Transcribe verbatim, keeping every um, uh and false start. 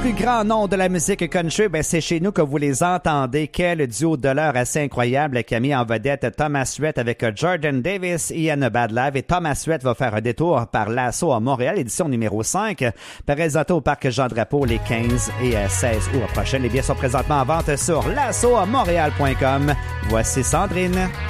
plus grands noms de la musique country, ben c'est chez nous que vous les entendez. Quel duo de l'heure assez incroyable qui a mis en vedette Thomas Sweat avec Jordan Davis, Ian Badlive. Et Thomas Sweat va faire un détour par l'Assaut à Montréal, édition numéro cinq, présenté au Parc Jean-Drapeau les quinze et seize août prochains. Les billets sont présentement en vente sur l'assaut à montréal point com. Voici Sandrine.